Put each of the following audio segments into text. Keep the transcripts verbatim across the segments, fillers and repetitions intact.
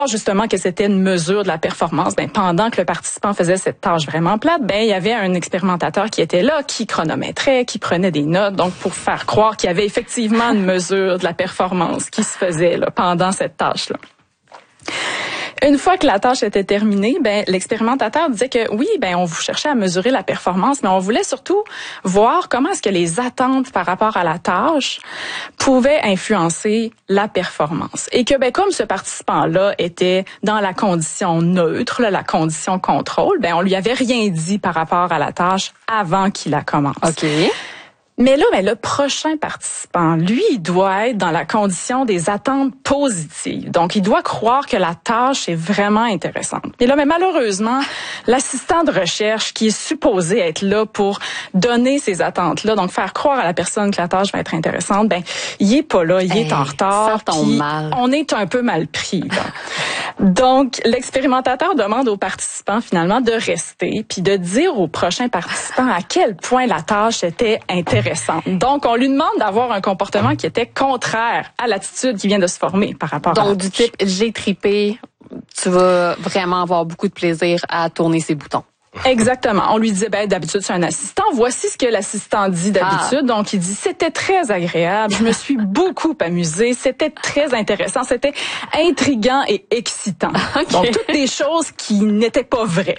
justement que c'était une mesure de la performance, ben pendant que le participant faisait cette tâche vraiment plate, ben il y avait un expérimentateur qui était là, qui chronométrait, qui prenait des notes, donc pour faire croire qu'il y avait effectivement une mesure de la performance qui se faisait là, pendant cette tâche-là. Une fois que la tâche était terminée, ben l'expérimentateur disait que oui, ben on cherchait à mesurer la performance, mais on voulait surtout voir comment est-ce que les attentes par rapport à la tâche pouvaient influencer la performance. Et que ben comme ce participant-là était dans la condition neutre, là, la condition contrôle, ben on lui avait rien dit par rapport à la tâche avant qu'il la commence. OK. Mais là, ben, le prochain participant, lui, il doit être dans la condition des attentes positives. Donc, il doit croire que la tâche est vraiment intéressante. Et là, mais malheureusement, l'assistant de recherche qui est supposé être là pour donner ces attentes-là, donc faire croire à la personne que la tâche va être intéressante, ben, il est pas là, il hey, est en retard. Ça tombe mal. On est un peu mal pris, là. Donc, l'expérimentateur demande aux participants, finalement, de rester puis de dire aux prochains participants à quel point la tâche était intéressante. Donc, on lui demande d'avoir un comportement qui était contraire à l'attitude qui vient de se former par rapport Donc, à la du tâche. type, j'ai tripé, tu vas vraiment avoir beaucoup de plaisir à tourner ces boutons. Exactement. On lui disait, ben, d'habitude, c'est un assistant. Voici ce que l'assistant dit d'habitude. Ah. Donc, il dit, c'était très agréable. Je me suis beaucoup amusée. C'était très intéressant. C'était intriguant et excitant. Okay. Donc, toutes des choses qui n'étaient pas vraies.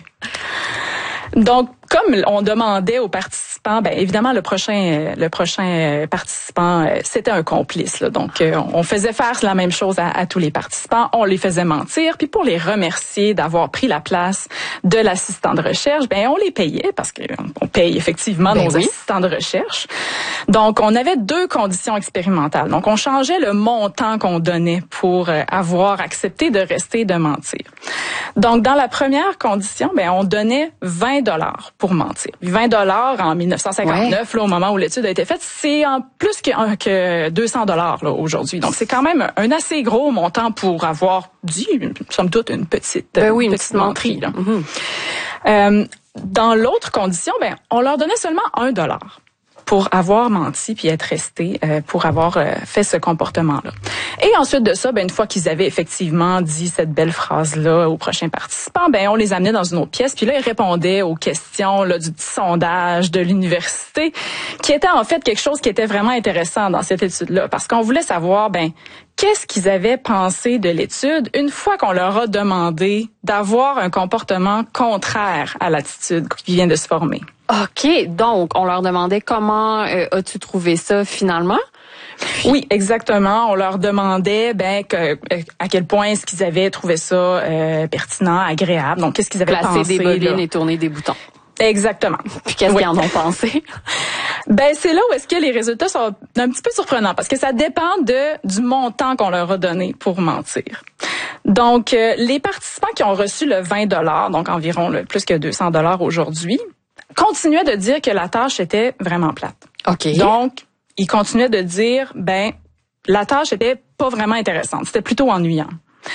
Donc, comme on demandait aux participants, ben évidemment le prochain le prochain participant c'était un complice là. Donc on faisait faire la même chose à, à tous les participants, on les faisait mentir, puis pour les remercier d'avoir pris la place de l'assistant de recherche, ben on les payait parce que on paye effectivement ben nos oui. assistants de recherche. Donc on avait deux conditions expérimentales. Donc on changeait le montant qu'on donnait pour avoir accepté de rester et de mentir. Donc dans la première condition, ben on donnait vingt dollars pour mentir. vingt dollars en dix-neuf cent cinquante-neuf, ouais. là, au moment où l'étude a été faite, c'est en plus que, que deux cents dollars là aujourd'hui. Donc c'est quand même un assez gros montant pour avoir dit, somme toute, une petite, ben oui, une une petite menterie. Là. Mm-hmm. Euh, dans l'autre condition, ben on leur donnait seulement un dollar pour avoir menti puis être resté, euh, pour avoir euh, fait ce comportement-là. Et ensuite de ça, ben une fois qu'ils avaient effectivement dit cette belle phrase-là aux prochains participants, ben on les amenait dans une autre pièce, puis là ils répondaient aux questions là du petit sondage de l'université, qui était en fait quelque chose qui était vraiment intéressant dans cette étude-là, parce qu'on voulait savoir ben qu'est-ce qu'ils avaient pensé de l'étude une fois qu'on leur a demandé d'avoir un comportement contraire à l'attitude qui vient de se former. OK, donc on leur demandait comment euh, as-tu trouvé ça finalement? Puis... Oui, exactement. On leur demandait ben que, à quel point est-ce qu'ils avaient trouvé ça euh, pertinent, agréable. Donc qu'est-ce qu'ils avaient Placer pensé des bobines là. Et tourner des boutons. Exactement. Puis qu'est-ce oui. qu'ils en ont pensé? Ben c'est là où est-ce que les résultats sont un petit peu surprenants parce que ça dépend de du montant qu'on leur a donné pour mentir. Donc euh, les participants qui ont reçu le vingt dollars, donc environ le, plus que deux cents dollars aujourd'hui, continuaient de dire que la tâche était vraiment plate. OK. Donc ils continuaient de dire ben la tâche était pas vraiment intéressante, c'était plutôt ennuyant.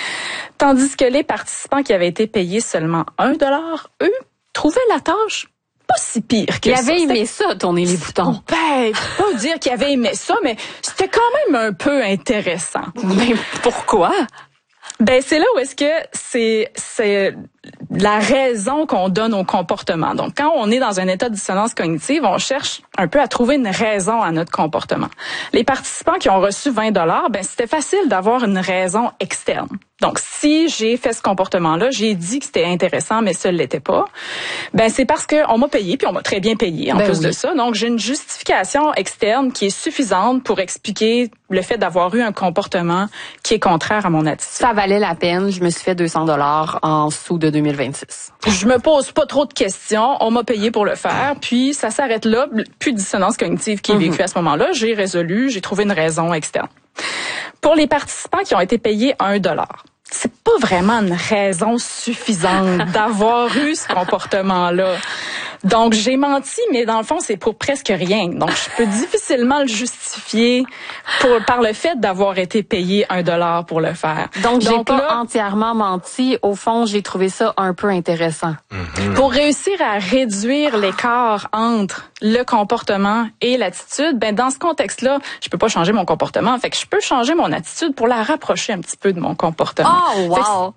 Tandis que les participants qui avaient été payés seulement un dollar, eux trouvaient la tâche pas si pire que ça. Ils avaient aimé ça, tourner les boutons. Ben, pas dire qu'ils avaient aimé ça, mais c'était quand même un peu intéressant. Mais pourquoi? Ben, c'est là où est-ce que c'est, c'est la raison qu'on donne au comportement. Donc, quand on est dans un état de dissonance cognitive, on cherche un peu à trouver une raison à notre comportement. Les participants qui ont reçu vingt dollars, ben, c'était facile d'avoir une raison externe. Donc, si j'ai fait ce comportement-là, j'ai dit que c'était intéressant, mais ça ne l'était pas, ben c'est parce qu'on m'a payé, puis on m'a très bien payé en ben plus oui. de ça. Donc, j'ai une justification externe qui est suffisante pour expliquer le fait d'avoir eu un comportement qui est contraire à mon attitude. Ça valait la peine. Je me suis fait deux cents dollars en sous de deux mille vingt-six. Je me pose pas trop de questions. On m'a payé pour le faire, puis ça s'arrête là. Plus de dissonance cognitive qui est vécue mm-hmm. à ce moment-là. J'ai résolu, j'ai trouvé une raison externe. Pour les participants qui ont été payés un dollar, c'est pas vraiment une raison suffisante d'avoir eu ce comportement-là. Donc, j'ai menti, mais dans le fond, c'est pour presque rien. Donc, je peux difficilement le justifier pour, par le fait d'avoir été payé un dollar pour le faire. Donc, j'ai pas là, entièrement menti. Au fond, j'ai trouvé ça un peu intéressant. Mm-hmm. Pour réussir à réduire l'écart entre le comportement et l'attitude, ben dans ce contexte-là, je peux pas changer mon comportement. Fait que je peux changer mon attitude pour la rapprocher un petit peu de mon comportement. Oh, wow!